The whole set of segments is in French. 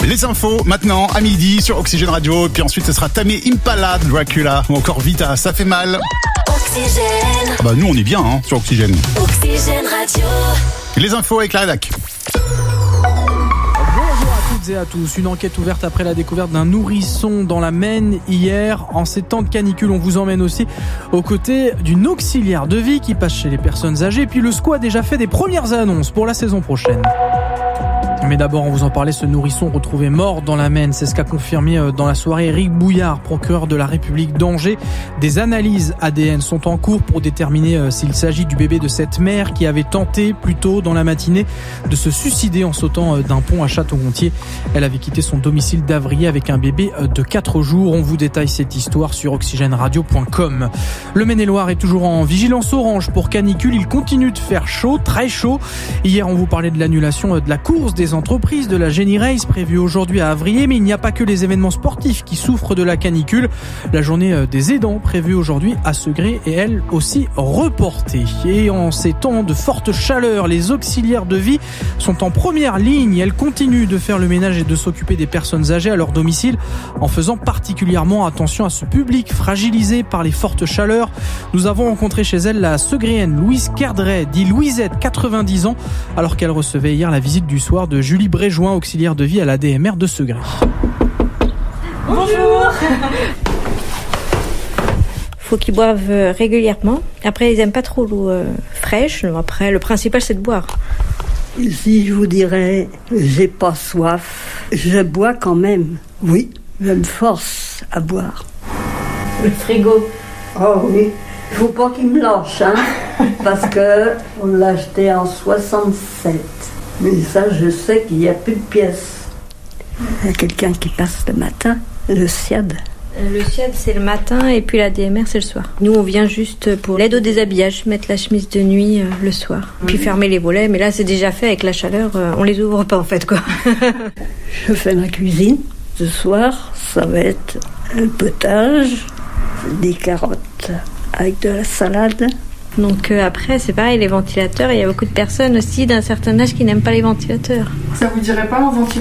Les infos maintenant à midi sur Oxygène Radio. Et puis ensuite ce sera Tame Impala, Dracula ou encore Vita, ça fait mal. Oxygène. Ah bah nous on est bien sur Oxygène. Oxygène Radio. Les infos avec la rédac. Et à tous, une enquête ouverte après la découverte d'un nourrisson dans la Maine hier. En ces temps de canicule, on vous emmène aussi aux côtés d'une auxiliaire de vie qui passe chez les personnes âgées. Et puis le SCO a déjà fait des premières annonces pour la saison prochaine. Mais d'abord, on vous en parlait, ce nourrisson retrouvé mort dans la Maine. C'est ce qu'a confirmé dans la soirée Éric Bouillard, procureur de la République d'Angers. Des analyses ADN sont en cours pour déterminer s'il s'agit du bébé de cette mère qui avait tenté plus tôt dans la matinée de se suicider en sautant d'un pont à Château-Gontier. Elle avait quitté son domicile d'Avrier avec un bébé de 4 jours. On vous détaille cette histoire sur oxygèneradio.com. Le Maine-et-Loire est toujours en vigilance orange pour canicule. Il continue de faire chaud, très chaud. Hier, on vous parlait de l'annulation de la course des entreprises de la Génie Race prévue aujourd'hui à Avrier, mais il n'y a pas que les événements sportifs qui souffrent de la canicule. La journée des aidants prévue aujourd'hui à Segré est elle aussi reportée. Et en ces temps de forte chaleur, les auxiliaires de vie sont en première ligne. Elles continuent de faire le ménage et de s'occuper des personnes âgées à leur domicile en faisant particulièrement attention à ce public fragilisé par les fortes chaleurs. Nous avons rencontré chez elle la Segréenne Louise Kerdret, dit Louisette, 90 ans, alors qu'elle recevait hier la visite du soir de Julie Bréjoin, auxiliaire de vie à l'ADMR de Segré. Bonjour. Faut qu'ils boivent régulièrement. Après, ils aiment pas trop l'eau fraîche. Après, le principal, c'est de boire. Si je vous dirais, j'ai pas soif, je bois quand même. Oui, je me force à boire. Le frigo. Oh oui, il faut pas qu'il me lâche, hein, parce que on l'a acheté en 67. Mais ça, je sais qu'il n'y a plus de pièces. Il y a quelqu'un qui passe le matin, le SIAD. Le SIAD, c'est le matin et puis la DMR, c'est le soir. Nous, on vient juste pour l'aide au déshabillage, mettre la chemise de nuit le soir. Puis fermer les volets, mais là, c'est déjà fait avec la chaleur. On les ouvre pas, en fait, quoi. Je fais ma cuisine. Ce soir, ça va être un potage, des carottes avec de la salade. Donc après, c'est pareil, les ventilateurs, il y a beaucoup de personnes aussi d'un certain âge qui n'aiment pas les ventilateurs. Ça vous dirait pas un ventilateur ?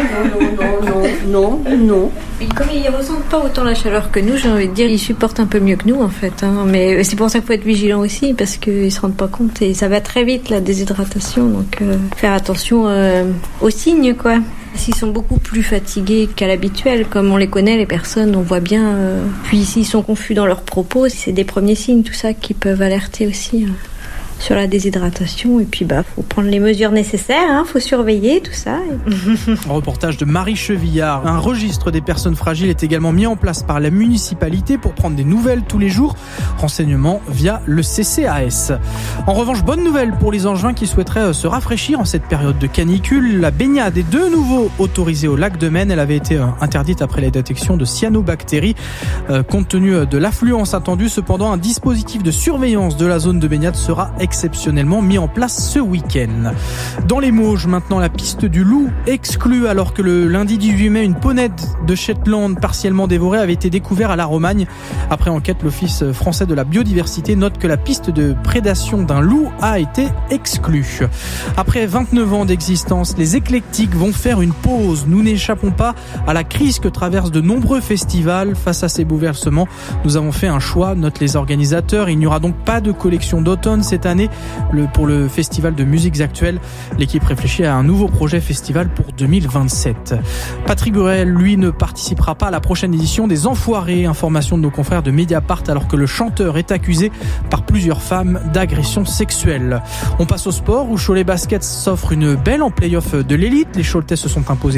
Non. Et comme ils ne ressentent pas autant la chaleur que nous, j'ai envie de dire, ils supportent un peu mieux que nous en fait. Hein. Mais c'est pour ça qu'il faut être vigilant aussi, parce qu'ils ne se rendent pas compte. Et ça va très vite, la déshydratation. Donc faire attention aux signes, quoi. S'ils sont beaucoup plus fatigués qu'à l'habituel, comme on les connaît, les personnes, on voit bien. Puis s'ils sont confus dans leurs propos, c'est des premiers signes, tout ça, qui peuvent alerter aussi sur la déshydratation. Et puis, faut prendre les mesures nécessaires, hein, faut surveiller tout ça. Reportage de Marie Chevillard. Un registre des personnes fragiles est également mis en place par la municipalité pour prendre des nouvelles tous les jours. Renseignements via le CCAS. En revanche, bonne nouvelle pour les Angevins qui souhaiteraient se rafraîchir en cette période de canicule. La baignade est de nouveau autorisée au lac de Maine. Elle avait été interdite après la détection de cyanobactéries. Compte tenu de l'affluence attendue, cependant, un dispositif de surveillance de la zone de baignade sera exceptionnellement mis en place ce week-end. Dans les Mauges, maintenant, la piste du loup exclue, alors que le lundi 18 mai, une ponette de Shetland partiellement dévorée avait été découverte à la Romagne. Après enquête, l'Office français de la biodiversité note que la piste de prédation d'un loup a été exclue. Après 29 ans d'existence, les éclectiques vont faire une pause. Nous n'échappons pas à la crise que traversent de nombreux festivals. Face à ces bouleversements, nous avons fait un choix, notent les organisateurs. Il n'y aura donc pas de collection d'automne cette année pour le festival de musiques actuelles. L'équipe réfléchit à un nouveau projet festival pour 2027. Patrick Bruel, lui, ne participera pas à la prochaine édition des Enfoirés. Information de nos confrères de Mediapart, alors que le chanteur est accusé par plusieurs femmes d'agression sexuelle. On passe au sport où Cholet Basket s'offre une belle en play-off de l'élite. Les Choletais se sont imposés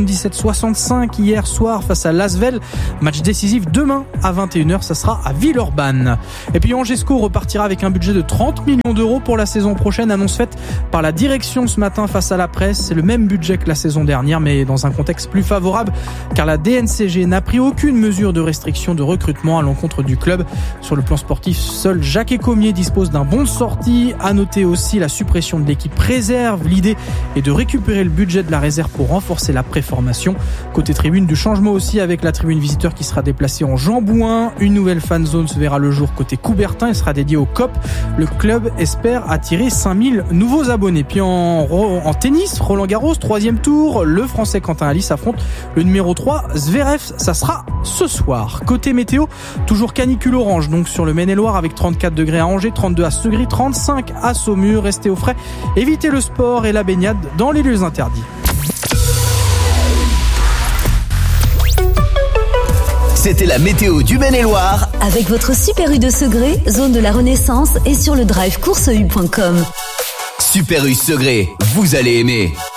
77-65 hier soir face à Lasvel. Match décisif demain à 21h, ça sera à Villeurbanne. Et puis Angesco repartira avec un budget de 30 millions d'euros pour la saison prochaine, annonce faite par la direction ce matin face à la presse. C'est le même budget que la saison dernière, mais dans un contexte plus favorable, car la DNCG n'a pris aucune mesure de restriction de recrutement à l'encontre du club. Sur le plan sportif, seul Jacques Écomier dispose d'un bon de sortie. À noter aussi la suppression de l'équipe réserve. L'idée est de récupérer le budget de la réserve pour renforcer la préformation. Côté tribune, du changement aussi avec la tribune visiteur qui sera déplacée en Jambouin. Une nouvelle fan zone se verra le jour côté Coubertin. Elle sera dédiée au COP, le club club espère attirer 5000 nouveaux abonnés. Puis en tennis, Roland Garros, 3e tour, le Français Quentin Halys affronte le numéro 3, Zverev. Ça sera ce soir. Côté météo, toujours canicule orange, donc sur le Maine-et-Loire avec 34 degrés à Angers, 32 à Segré, 35 à Saumur. Restez au frais, évitez le sport et la baignade dans les lieux interdits. C'était la météo du Maine-et-Loire Avec votre Super U de Segré, zone de la Renaissance et sur le drive courseu.com. Super U Segré, vous allez aimer.